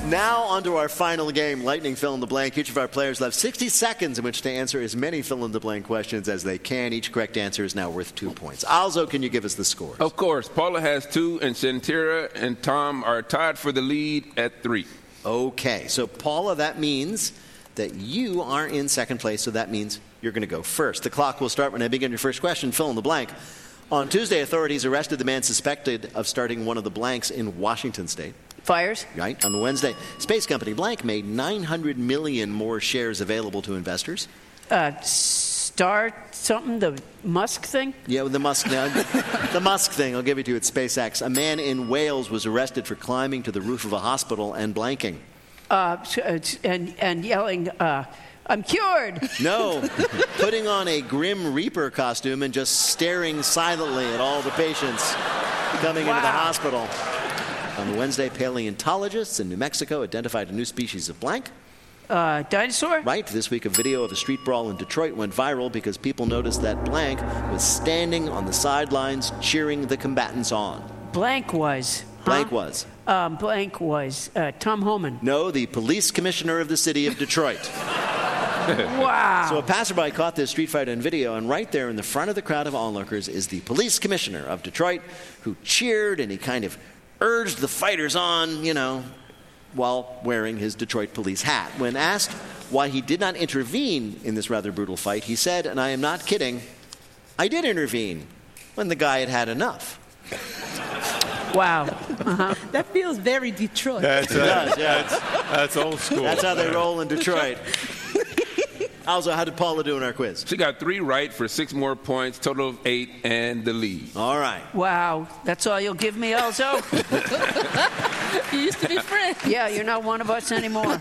Now onto our final game, Lightning Fill in the Blank. Each of our players will have 60 seconds in which to answer as many fill in the blank questions as they can. Each correct answer is now worth 2 points. Alzo, can you give us the scores? Of course. Paula has 2, and Shantira and Tom are tied for the lead at 3. Okay, so Paula, that means that you are in second place, so that means you're going to go first. The clock will start when I begin your first question. Fill in the blank. On Tuesday, authorities arrested the man suspected of starting one of the blanks in Washington state. Fires? Right. On Wednesday, space company blank made 900 million more shares available to investors. Star something, the Musk thing? Yeah, the Musk thing. I'll give it to you. It's SpaceX. A man in Wales was arrested for climbing to the roof of a hospital and blanking. And yelling, I'm cured. No, putting on a Grim Reaper costume and just staring silently at all the patients coming into the hospital. On Wednesday, paleontologists in New Mexico identified a new species of blank. Dinosaur? Right. This week, a video of a street brawl in Detroit went viral because people noticed that blank was standing on the sidelines cheering the combatants on. Blank was. Blank was. Blank was Tom Homan. No, the police commissioner of the city of Detroit. Wow. So a passerby caught this street fight on video, and right there in the front of the crowd of onlookers is the police commissioner of Detroit, who cheered and he kind of urged the fighters on, while wearing his Detroit police hat. When asked why he did not intervene in this rather brutal fight, he said, and I am not kidding, I did intervene when the guy had had enough. Wow. That feels very Detroit. It does, yeah. That's old school. That's how they roll in Detroit. Also, how did Paula do in our quiz? She got 3 right for 6 more points, total of 8, and the lead. All right. Wow. That's all you'll give me, Elzo? You used to be friends. Yeah, you're not one of us anymore.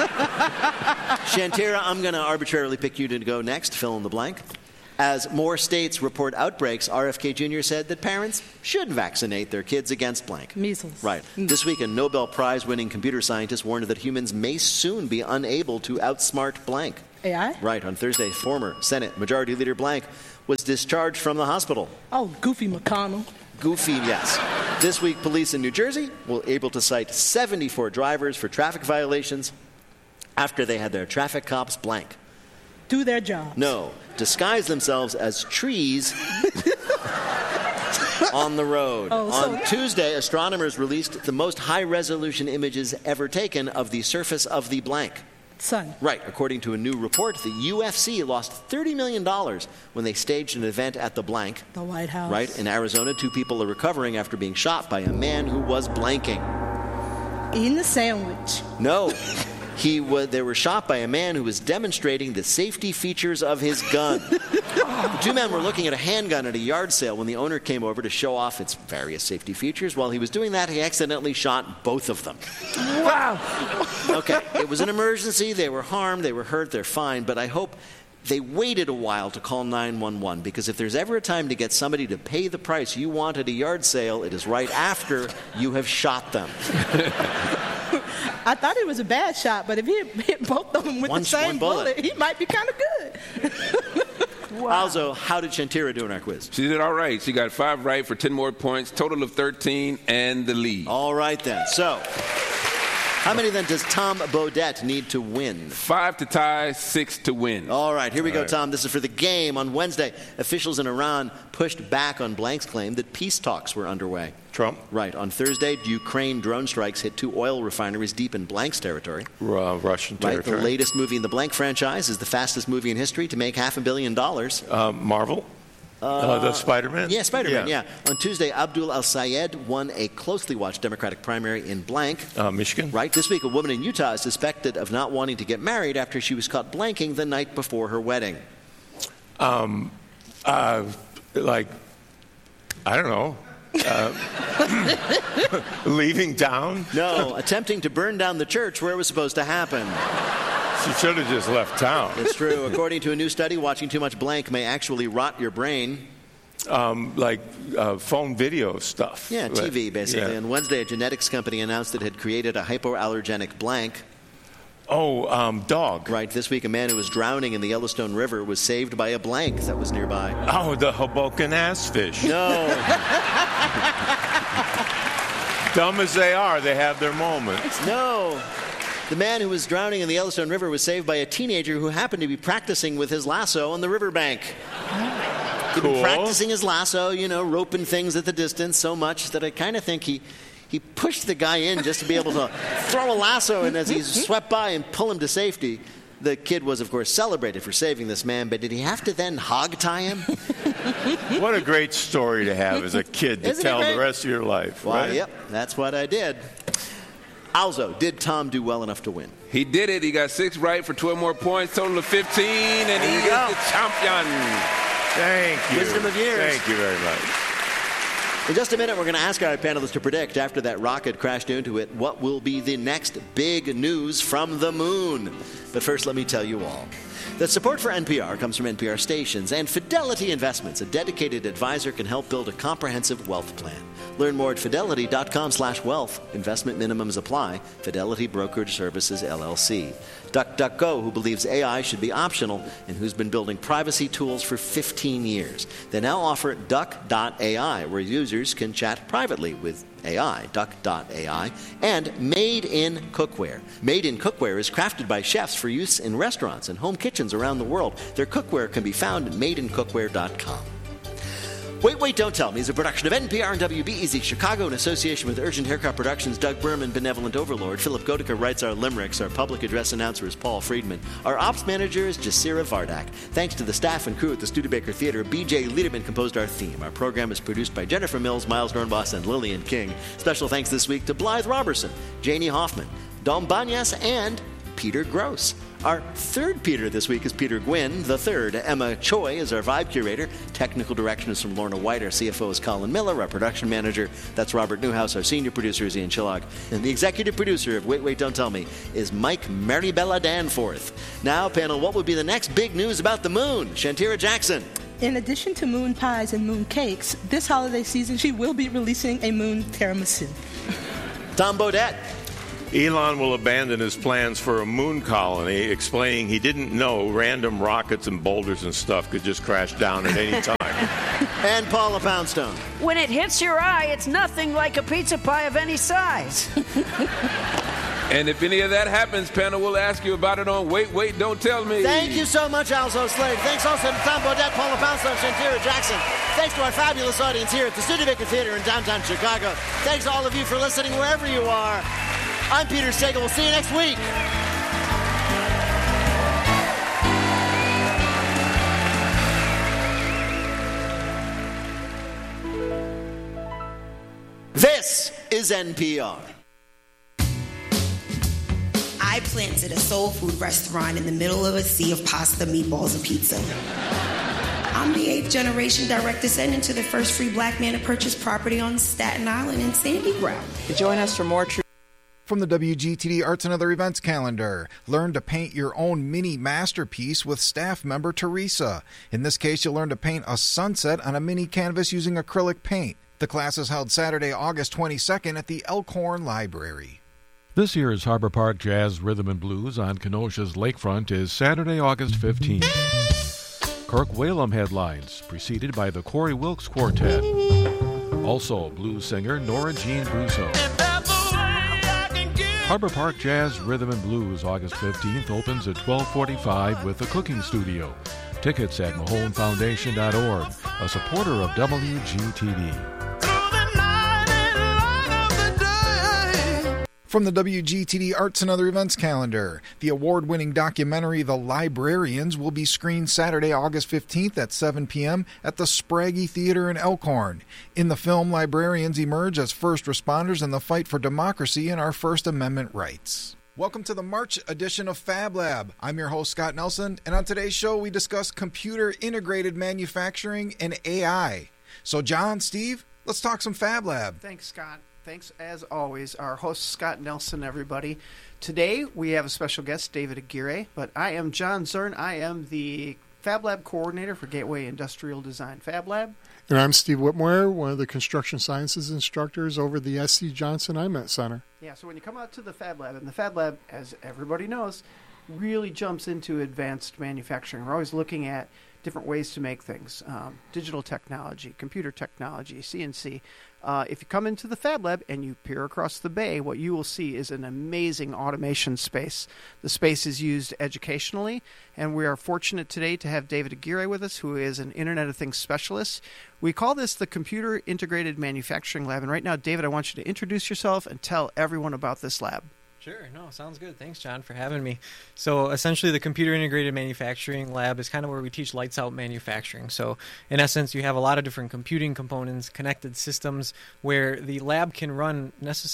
Shantira, I'm going to arbitrarily pick you to go next. Fill in the blank. As more states report outbreaks, RFK Jr. said that parents should vaccinate their kids against blank. Measles. Right. This week, a Nobel Prize-winning computer scientist warned that humans may soon be unable to outsmart blank. AI? Right. On Thursday, former Senate Majority Leader blank was discharged from the hospital. Oh, Goofy McConnell. Goofy, yes. This week, police in New Jersey were able to cite 74 drivers for traffic violations after they had their traffic cops blank. Do their job. No, disguise themselves as trees on the road. On Tuesday, astronomers released the most high-resolution images ever taken of the surface of the blank. Sun. Right. According to a new report, the UFC lost $30 million when they staged an event at the blank. The White House. Right. In Arizona, 2 people are recovering after being shot by a man who was blanking. Eating a sandwich. No. They were shot by a man who was demonstrating the safety features of his gun. The 2 men were looking at a handgun at a yard sale when the owner came over to show off its various safety features. While he was doing that, he accidentally shot both of them. Wow. Okay, it was an emergency. They were harmed. They were hurt. They're fine. But I hope they waited a while to call 911, because if there's ever a time to get somebody to pay the price you want at a yard sale, it is right after you have shot them. I thought it was a bad shot, but if he hit both of them with the same bullet, he might be kind of good. Wow. Alzo, how did Shantira do in our quiz? She did all right. She got 5 right for 10 more points, total of 13, and the lead. All right, then. So, how many, then, does Tom Bodette need to win? 5 to tie, 6 to win. All right, here we go, Tom. This is for the game. On Wednesday, officials in Iran pushed back on blank's claim that peace talks were underway. Trump. Right. On Thursday, Ukraine drone strikes hit 2 oil refineries deep in blank's territory. Russian territory. Right. The latest movie in the blank franchise is the fastest movie in history to make $500 million. Marvel. The Spider-Man? Yeah, Spider-Man, yeah. On Tuesday, Abdul Al-Sayed won a closely watched Democratic primary in blank. Michigan. Right. This week, a woman in Utah is suspected of not wanting to get married after she was caught blanking the night before her wedding. I don't know. Leaving town? No, attempting to burn down the church where it was supposed to happen. She should have just left town. It's true. According to a new study, watching too much blank may actually rot your brain. Phone video stuff. Yeah, TV, basically. Yeah. On Wednesday, a genetics company announced it had created a hypoallergenic blank. Dog. Right. This week, a man who was drowning in the Yellowstone River was saved by a blank that was nearby. Oh, the Hoboken ass fish. No. Dumb as they are, they have their moments. No. The man who was drowning in the Yellowstone River was saved by a teenager who happened to be practicing with his lasso on the riverbank. He'd been practicing his lasso, roping things at the distance so much that I kind of think he pushed the guy in just to be able to throw a lasso in as he swept by and pull him to safety. The kid was, of course, celebrated for saving this man, but did he have to then hog tie him? What a great story to have as a kid to tell the rest of your life. Well, right? Yep, that's what I did. Also, did Tom do well enough to win? He did it. He got 6 right for 12 more points, total of 15, and he is the champion. Thank you. Wisdom of years. Thank you very much. In just a minute, we're going to ask our panelists to predict, after that rocket crashed into it, what will be the next big news from the moon. But first, let me tell you all that support for NPR comes from NPR stations and Fidelity Investments. A dedicated advisor can help build a comprehensive wealth plan. Learn more at fidelity.com/wealth. Investment minimums apply. Fidelity Brokerage Services, LLC. DuckDuckGo, who believes AI should be optional and who's been building privacy tools for 15 years. They now offer Duck.ai, where users can chat privately with AI, Duck.ai, and Made in Cookware. Made in Cookware is crafted by chefs for use in restaurants and home kitchens around the world. Their cookware can be found at madeincookware.com. Wait, Don't Tell Me is a production of NPR and WBEZ Chicago in association with Urgent Haircut Productions, Doug Berman, Benevolent Overlord. Philip Goedeke writes our limericks. Our public address announcer is Paul Friedman. Our ops manager is Jasira Vardak. Thanks to the staff and crew at the Studebaker Theater, B.J. Liederman composed our theme. Our program is produced by Jennifer Mills, Miles Dornbos, and Lillian King. Special thanks this week to Blythe Robertson, Janie Hoffman, Dom Banyas, and Peter Gross. Our third Peter this week is Peter Gwynn. The third, Emma Choi, is our vibe curator. Technical direction is from Lorna White. Our CFO is Colin Miller. Our production manager, that's Robert Newhouse. Our senior producer is Ian Chillag. And the executive producer of Wait, Don't Tell Me is Mike Maribella Danforth. Now, panel, what would be the next big news about the moon? Shantira Jackson. In addition to moon pies and moon cakes, this holiday season she will be releasing a moon tiramisu. Tom Bodette. Elon will abandon his plans for a moon colony, explaining he didn't know random rockets and boulders and stuff could just crash down at any time. And Paula Poundstone. When it hits your eye, it's nothing like a pizza pie of any size. And if any of that happens, panel will ask you about it on Wait, Don't Tell Me. Thank you so much, Alzo Slade. Thanks also to Tom Bodette, Paula Poundstone, Shantira Jackson. Thanks to our fabulous audience here at the Studebaker Theater in downtown Chicago. Thanks to all of you for listening wherever you are. I'm Peter Sagal. We'll see you next week. This is NPR. I planted a soul food restaurant in the middle of a sea of pasta, meatballs, and pizza. I'm the 8th generation direct descendant to the first free black man to purchase property on Staten Island and Sandy Ground. Join us for more true. From the WGTD Arts and Other Events calendar, learn to paint your own mini masterpiece with staff member Teresa. In this case, you'll learn to paint a sunset on a mini canvas using acrylic paint. The class is held Saturday, August 22nd at the Elkhorn Library. This year's Harbor Park Jazz Rhythm and Blues on Kenosha's lakefront is Saturday, August 15th. Kirk Whalum headlines, preceded by the Corey Wilkes Quartet. Also, blues singer Nora Jean Brusso. Harbor Park Jazz Rhythm and Blues, August 15th, opens at 12:45 with the Cooking Studio. Tickets at MahoneFoundation.org, a supporter of WGTD. From the WGTD Arts and Other Events calendar, the award-winning documentary The Librarians will be screened Saturday, August 15th at 7 p.m. at the Spraggy Theater in Elkhorn. In the film, librarians emerge as first responders in the fight for democracy and our First Amendment rights. Welcome to the March edition of Fab Lab. I'm your host, Scott Nelson, and on today's show, we discuss computer-integrated manufacturing and AI. So, John, Steve, let's talk some Fab Lab. Thanks, Scott. Thanks, as always, our host, Scott Nelson, everybody. Today, we have a special guest, David Aguirre, but I am John Zern. I am the Fab Lab coordinator for Gateway Industrial Design Fab Lab. And I'm Steve Whitmore, one of the construction sciences instructors over the S.C. Johnson IMET Center. Yeah, so when you come out to the Fab Lab, and the Fab Lab, as everybody knows, really jumps into advanced manufacturing. We're always looking at different ways to make things, digital technology, computer technology, CNC. If you come into the Fab Lab and you peer across the bay, what you will see is an amazing automation space. The space is used educationally, and we are fortunate today to have David Aguirre with us, who is an Internet of Things specialist. We call this the Computer Integrated Manufacturing Lab. And right now, David, I want you to introduce yourself and tell everyone about this lab. Sure. No, sounds good. Thanks, John, for having me. So essentially, the Computer Integrated Manufacturing Lab is kind of where we teach lights out manufacturing. So in essence, you have a lot of different computing components, connected systems, where the lab can run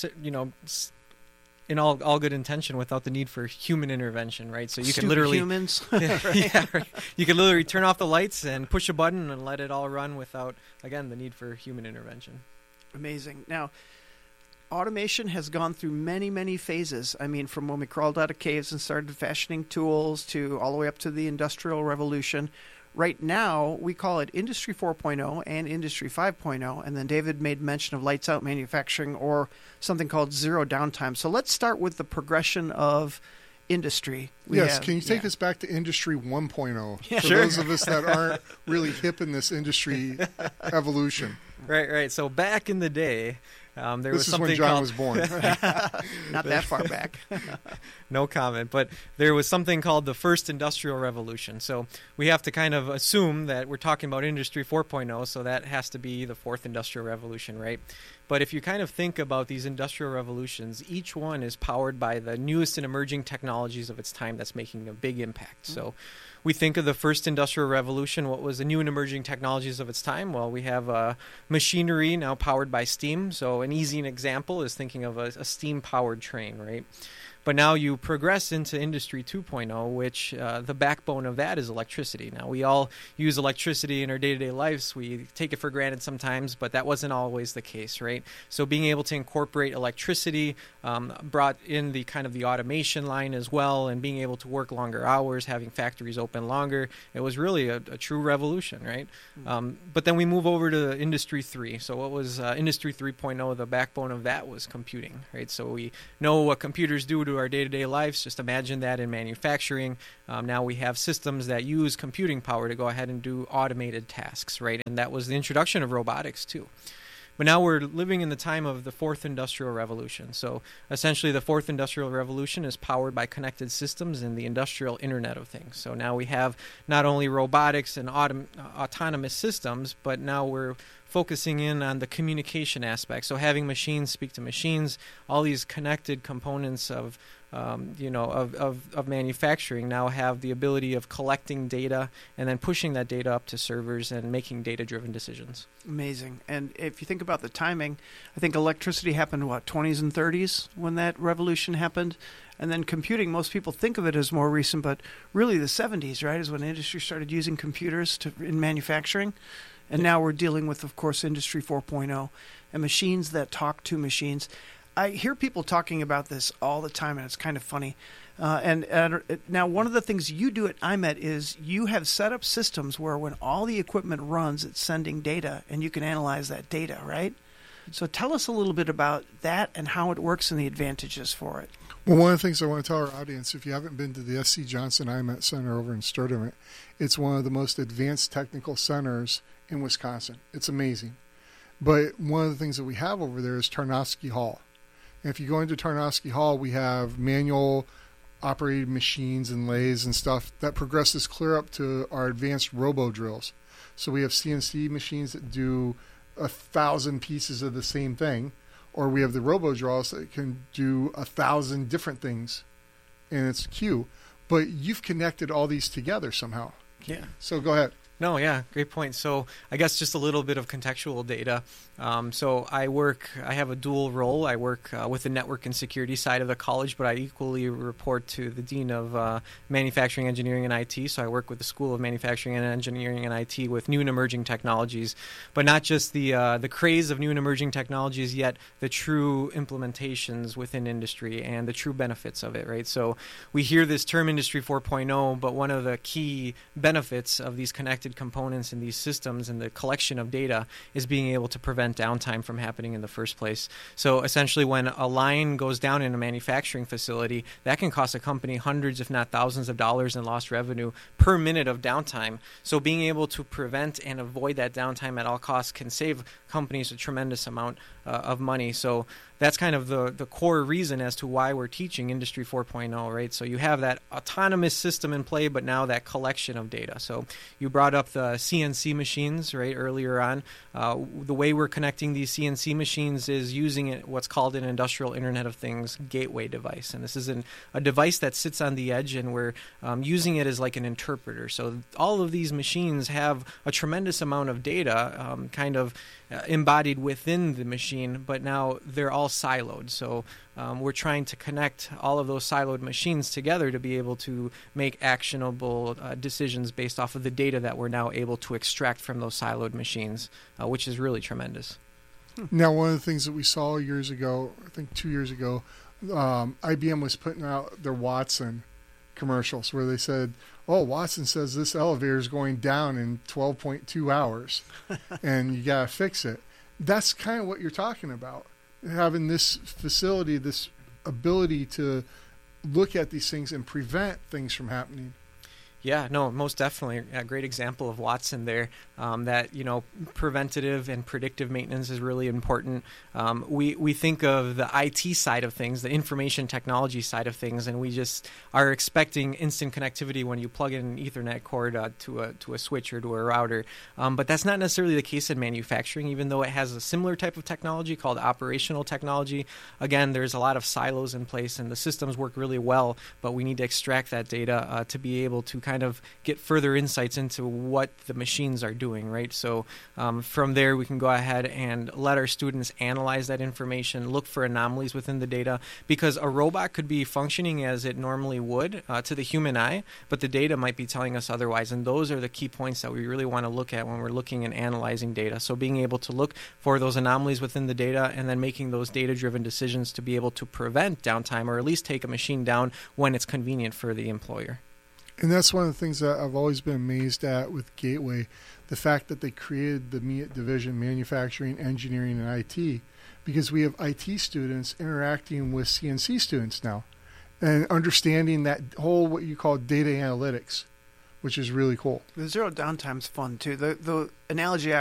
in all good intention without the need for human intervention, right? So you can literally humans. Yeah, right. You can literally turn off the lights and push a button and let it all run without, again, the need for human intervention. Amazing. Now, automation has gone through many, many phases. I mean, from when we crawled out of caves and started fashioning tools to all the way up to the Industrial Revolution. Right now, we call it Industry 4.0 and Industry 5.0. And then David made mention of lights out manufacturing, or something called zero downtime. So let's start with the progression of industry. Can you take us back to Industry 1.0 Yeah, for sure. those of us that aren't really hip in this industry evolution? Right. So back in the day, there was something when John called, was born. Not that far back. No comment. But there was something called the First Industrial Revolution. So we have to kind of assume that we're talking about Industry 4.0, so that has to be the Fourth Industrial Revolution, right? But if you kind of think about these industrial revolutions, each one is powered by the newest and emerging technologies of its time that's making a big impact. So we think of the First Industrial Revolution, what was the new and emerging technologies of its time? Well, we have machinery now powered by steam. So an easy example is thinking of a steam-powered train, right? But now you progress into Industry 2.0, which the backbone of that is electricity. Now, we all use electricity in our day-to-day lives. We take it for granted sometimes, but that wasn't always the case, right? So being able to incorporate electricity brought in the kind of the automation line as well, and being able to work longer hours, having factories open longer. It was really a true revolution, right? But then we move over to Industry 3. So what was Industry 3.0? The backbone of that was computing, right? So we know what computers do to our day-to-day lives. Just imagine that in manufacturing. Now we have systems that use computing power to go ahead and do automated tasks, right? And that was the introduction of robotics too. But now we're living in the time of the Fourth Industrial Revolution. So essentially the Fourth Industrial Revolution is powered by connected systems and the industrial Internet of Things. So now we have not only robotics and autonomous systems, but now we're focusing in on the communication aspect. So having machines speak to machines, all these connected components of manufacturing now have the ability of collecting data and then pushing that data up to servers and making data-driven decisions. Amazing. And if you think about the timing, I think electricity happened, 20s and 30s when that revolution happened? And then computing, most people think of it as more recent, but really the 70s, right, is when the industry started using computers in manufacturing. And now we're dealing with, of course, Industry 4.0 and machines that talk to machines. I hear people talking about this all the time, and it's kind of funny. And now one of the things you do at IMET is you have set up systems where when all the equipment runs, it's sending data, and you can analyze that data, right? So tell us a little bit about that and how it works and the advantages for it. Well, one of the things I want to tell our audience, if you haven't been to the SC Johnson IMET Center over in Sturtevant, it's one of the most advanced technical centers in Wisconsin. It's amazing. But one of the things that we have over there is Tarnowski Hall. And if you go into Tarnowski Hall, we have manual operated machines and lathes and stuff that progresses clear up to our advanced robo drills. So we have CNC machines that do 1,000 pieces of the same thing, or we have the robo drills that can do 1,000 different things in its queue. But you've connected all these together somehow. Yeah. So go ahead. No, yeah, great point. So I guess just a little bit of contextual data. So I have a dual role. I work with the network and security side of the college, but I equally report to the Dean of Manufacturing, Engineering, and IT. So I work with the School of Manufacturing and Engineering and IT with new and emerging technologies, but not just the craze of new and emerging technologies, yet the true implementations within industry and the true benefits of it, right? So we hear this term Industry 4.0, but one of the key benefits of these connected connected components in these systems and the collection of data is being able to prevent downtime from happening in the first place. So essentially, when a line goes down in a manufacturing facility, that can cost a company hundreds, if not thousands of dollars in lost revenue per minute of downtime. So being able to prevent and avoid that downtime at all costs can save companies a tremendous amount of money. So that's kind of the core reason as to why we're teaching Industry 4.0, right? So you have that autonomous system in play, but now that collection of data. So you brought up the CNC machines, right, earlier on. The way we're connecting these CNC machines is using what's called an Industrial Internet of Things gateway device. And this is a device that sits on the edge, and we're using it as like an interpreter. So all of these machines have a tremendous amount of data kind of embodied within the machine, but now they're all siloed. So we're trying to connect all of those siloed machines together to be able to make actionable decisions based off of the data that we're now able to extract from those siloed machines, which is really tremendous. Now, one of the things that we saw years ago, I think 2 years ago, IBM was putting out their Watson commercials where they said, oh, Watson says this elevator is going down in 12.2 hours and you got to fix it. That's kind of what you're talking about, having this facility, this ability to look at these things and prevent things from happening. Yeah, no, most definitely. A great example of Watson there, that, preventative and predictive maintenance is really important. We think of the IT side of things, the information technology side of things, and we just are expecting instant connectivity when you plug in an Ethernet cord to a switch or to a router. But that's not necessarily the case in manufacturing, even though it has a similar type of technology called operational technology. Again, there's a lot of silos in place, and the systems work really well, but we need to extract that data to be able to kind of get further insights into what the machines are doing, right? So from there, we can go ahead and let our students analyze that information, look for anomalies within the data, because a robot could be functioning as it normally would to the human eye, but the data might be telling us otherwise, and those are the key points that we really want to look at when we're looking and analyzing data. So being able to look for those anomalies within the data and then making those data-driven decisions to be able to prevent downtime or at least take a machine down when it's convenient for the employer. And that's one of the things that I've always been amazed at with Gateway, the fact that they created the MEAT division, manufacturing, engineering, and IT, because we have IT students interacting with CNC students now and understanding that whole, what you call data analytics, which is really cool. The zero downtime's fun, too. The analogy I